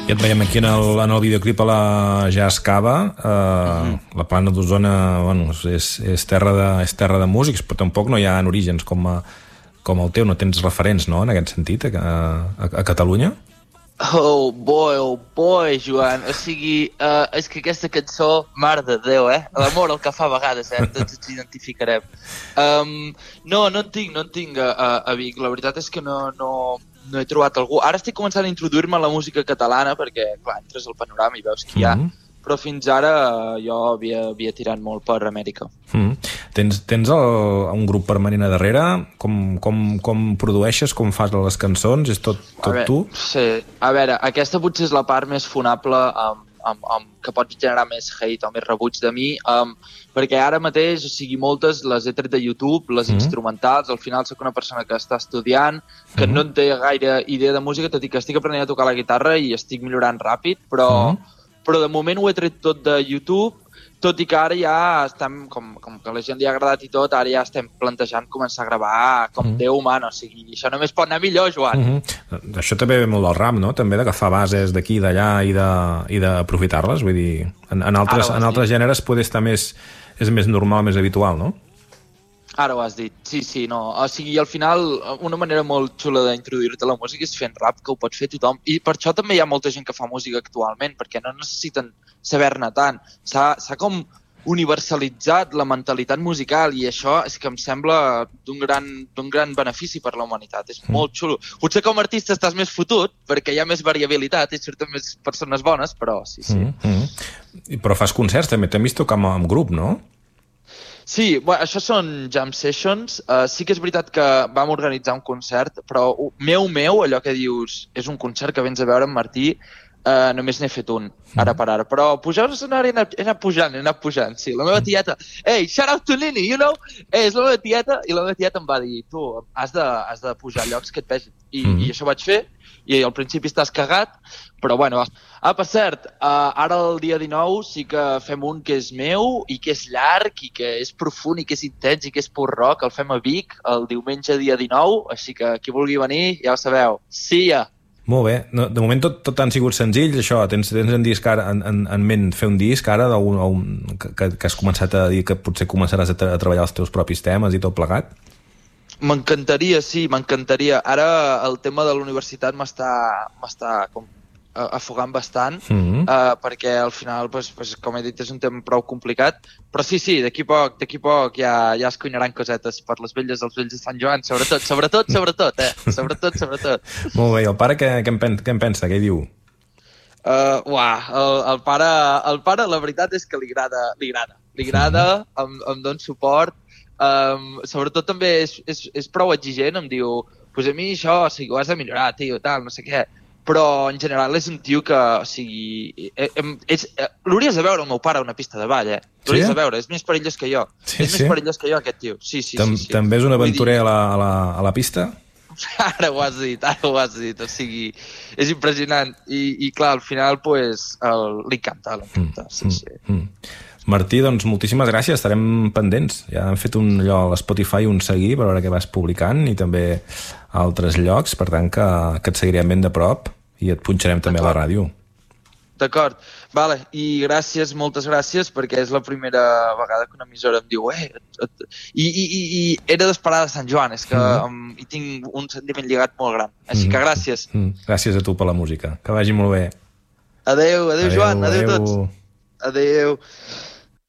I et veiem aquí en el videoclip a la Jazz Cava. La Plana d'Osona, bueno, és terra de músics, però tampoc no hi ha orígens com el teu, no tens referents, no?, en aquest sentit, a Catalunya? Oh boy, Joan, o sigui, és que aquesta cançó, mare de Déu, l'amor el que fa a vegades, tots ens identificarem. No en tinc a Vic, la veritat és que no he trobat algú. Ara estic començant a introduir-me a la música catalana perquè, clar, entres al panorama i veus que hi ha, però fins ara jo havia tirat molt per Amèrica. Tens un grup permanent a darrere? Com produeixes? Com fas les cançons? És tot tu? Sí, a veure, aquesta potser és la part més fonable que pot generar més hate o més rebuig de mi, perquè ara mateix, o sigui, moltes les he tret de YouTube, les instrumentals, al final sóc una persona que està estudiant, que no en té gaire idea de música, tot i que estic aprenent a tocar la guitarra i estic millorant ràpid, però de moment ho he tret tot de YouTube, tot i que ara ja estem, com que la gent li ha agradat i tot, ara ja estem plantejant començar a gravar com Déu mana, o sigui, això només pot anar millor, Joan. Això també ve molt del rap, no?, també d'agafar bases d'aquí i d'allà i d'aprofitar-les, vull dir, en altres gèneres poder estar és més normal, més habitual, no? Ara ho has dit, sí, no. O sigui, al final, una manera molt xula d'introduir-te a la música és fent rap, que ho pot fer tothom. I per això també hi ha molta gent que fa música actualment, perquè no necessiten saber-ne tant. S'ha com universalitzat la mentalitat musical i això és que em sembla d'un gran benefici per la humanitat. És molt xulo. Potser com a artista estàs més fotut, perquè hi ha més variabilitat i surten més persones bones, però sí. Però fas concerts també, t'hem vist tocar amb grup, no? Sí, bueno, això són jam sessions. Sí que és veritat que vam organitzar un concert, però meu, allò que dius, és un concert que vens a veure amb Martí, només n'he fet un, ara per ara. Però pujar a l'escenari he anat pujant, sí. La meva tieta, hey, shout out to Nini, you know? És la meva tieta, i la meva tieta em va dir, tu, has de pujar a llocs que et vegin. I això vaig fer, i al principi estàs cagat, però bueno. Per cert, ara el dia 19 sí que fem un que és meu i que és llarg i que és profund i que és intens i que és pur rock. El fem a Vic el diumenge dia 19, així que qui vulgui venir, ja ho sabeu. See ya! Molt bé. No, de moment tot han sigut senzills, això. Tens en disc ara, en ment fer un disc ara que has començat a dir que potser començaràs a treballar els teus propis temes i tot plegat? M'encantaria, sí, m'encantaria. Ara el tema de la universitat m'està com afogant bastant, perquè al final, com he dit, és un tema prou complicat, però sí, d'aquí poc ja es cuinaran cosetes per les velles dels vells de Sant Joan, sobretot. Molt bé, i el pare què en pensa, què hi diu? El pare la veritat és que li agrada, em dona suport, sobretot també és prou exigent, em diu, pues a mi això, o sigui, ho has de millorar, tio, tal, no sé què, però en general és un tio que, o sigui, l'hauries de veure el meu pare a una pista de ball, l'hauries de veure, és més perillós que jo, més perillós que jo aquest tio, sí. També és un aventurer a la pista? Ara ho has dit, o sigui, és impressionant, i clar, al final, pues, li encanta, sí. Martí, doncs moltíssimes gràcies, estarem pendents. Ja hem fet a l'Spotify un seguir per veure què vas publicant i també a altres llocs, per tant que et seguirem ben de prop i et punxarem també a la ràdio. D'acord, vale, i moltes gràcies, perquè és la primera vegada que una emissora em diu i era d'esperar de Sant Joan, és que hi tinc un sentiment lligat molt gran, així que gràcies. Gràcies a tu per la música, que vagi molt bé. Adéu, Joan, adéu tots. Adéu.